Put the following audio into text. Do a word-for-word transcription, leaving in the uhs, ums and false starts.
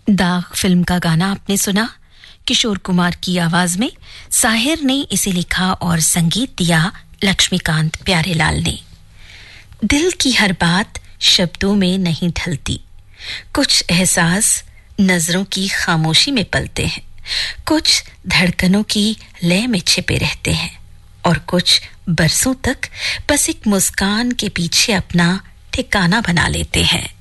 दाग फिल्म का गाना आपने सुना, किशोर कुमार की आवाज में। साहिर ने इसे लिखा और संगीत दिया लक्ष्मीकांत प्यारेलाल ने। दिल की हर बात शब्दों में नहीं ढलती, कुछ एहसास नजरों की खामोशी में पलते हैं, कुछ धड़कनों की लय में छिपे रहते हैं और कुछ बरसों तक बस एक मुस्कान के पीछे अपना ठिकाना बना लेते हैं।